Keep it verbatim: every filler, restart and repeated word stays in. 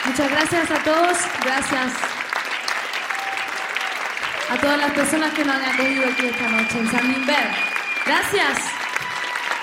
Muchas gracias a todos, gracias a todas las personas que nos han acogido aquí esta noche en San Nimber. Gracias.